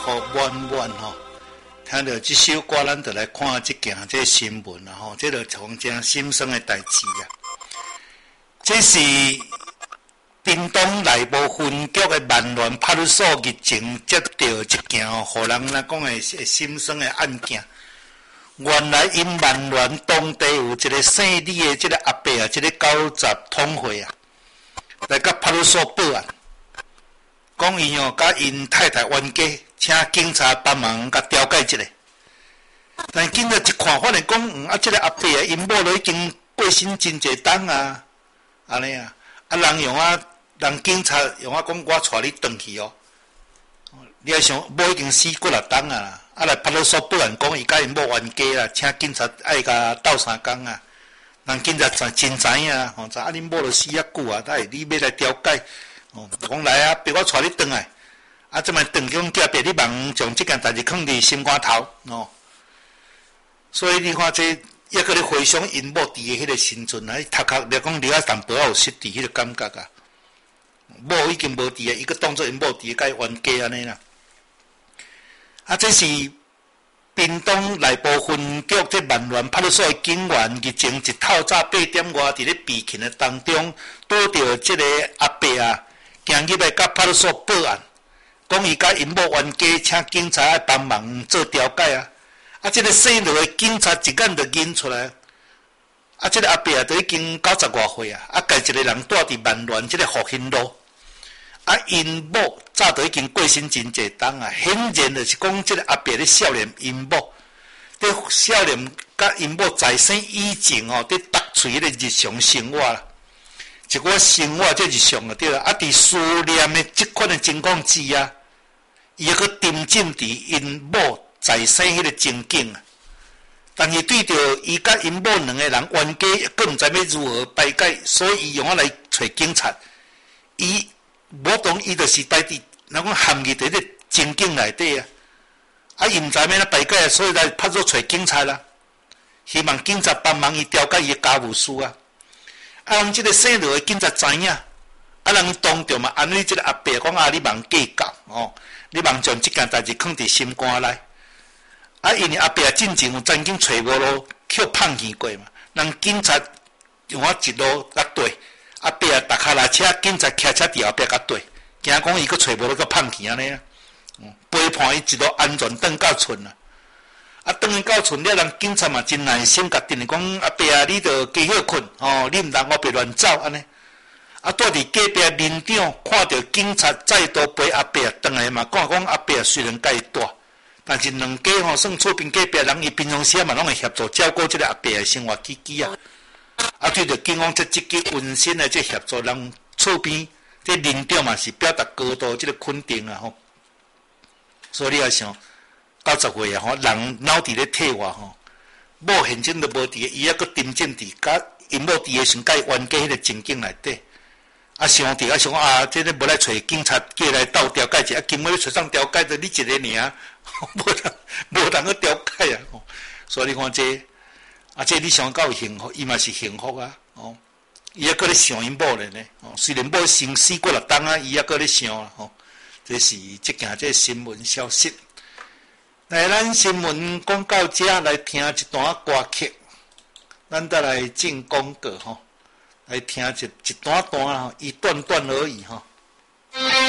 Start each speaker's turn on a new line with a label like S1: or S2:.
S1: 好满满吼。听到这首歌，咱就来看这件这新闻啦吼，这就从真心酸的代志啊。这是屏东内部分局的万峦派出所日前接到一件互人讲的心酸的案件。原来因万峦当地有一个姓李的这个阿伯啊，这个90通岁啊，来甲派出所报案，讲伊甲因太太冤家。请警察帮忙甲调解一下，但警察一看，发现讲，这个阿伯啊，因某都已经过身真侪冬啊，安尼啊，人警察用讲，我带你转去哦。你还想，某已经死几啊冬啊，来派出所报案讲，伊甲因某冤家啦，请警察爱甲斗3工啊。人警察真知影啊，知恁某都死遐久啊，你要来调解，讲来啊，别我带你转来。这摆长江隔壁，你忙将这件代志放伫心肝头哦。所以你看这，抑个咧回想因某伫诶迄个时阵啊，头壳来讲了淡薄仔有失伫迄个感觉啊。某已经无伫啊，伊个当作因某伫甲伊冤家安尼啦。这是屏东内部分局这万峦派出所的警员日前一透早8点外伫咧避勤的当中，拄到这个阿伯啊，行入来甲派出所报案。讲伊甲因某冤家，请警察帮忙做调解啊！这个姓罗的警察一眼就认出来，这个阿伯啊，都已经90多岁啊！家一个人住伫万峦这个复兴路，因某早都已经过身真侪冬啊！显然就是讲，这个阿伯咧少年因某，咧少年甲因某在生以前哦，咧搭喙迄个日常生活啦。一寡生活这日常就对了，伫思念的即款的情况之下。伊还佫沉浸伫因某在生迄个情景啊，但是对着伊甲因某两个人冤家，佫毋知要如何排解，所以伊用来找警察。伊无当伊就是待伫，人讲陷入伫迄个情景内底啊，伊毋知要哪排解，所以来拍出找警察啦，希望警察帮忙伊调解伊的家务事啊。人即个姓罗的警察知影，人当着嘛安慰即个阿伯讲你茫计较哦。你茫将即件代志放伫心肝内，因为阿伯进前有曾经找无路去放弃过嘛，人警察用一路甲对，阿伯踏脚踏车，警察骑车伫后壁甲对，惊讲伊佫找无路佫放弃安尼啊，陪伴伊一路安全转到厝啦。转去到厝了，人警察嘛真耐心，甲定讲阿伯啊，你着加歇困哦，你毋通我别乱走安尼。住伫隔壁民长看到警察再度陪阿伯转来嘛，讲阿伯虽然甲伊大，但是两家算厝边隔壁人，伊平常时嘛拢会协助照顾即个阿伯的生活起居啊。对着警方这积极温馨的这协助，人厝边这民长嘛是表达高度即个肯定啊吼。所以你也想90岁啊人脑伫咧退化某现今都无伫，伊还佫沉浸伫甲因某伫个想甲伊冤家迄个情景内底。想伫想这个无来找警察叫来斗调解者，今尾找上调解的你一个尔，无人去调解啊！所以你看这你想到幸福，伊嘛是幸福啊！伊还搁咧想因某咧呢，虽然某生死几啊冬啊，伊还搁咧想啊！这是即件这新闻消息。来，咱新闻讲到这，来听一段歌曲，咱再来进广告吼。来听一段段一段段而已哈。